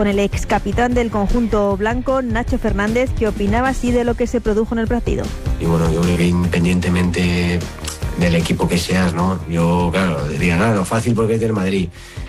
con el ex capitán del conjunto blanco, Nacho Fernández, que opinaba así de lo que se produjo en el partido. Y bueno, yo creo que independientemente del equipo que seas, ¿no? Yo, claro, diría, nada, lo fácil porque es del Madrid.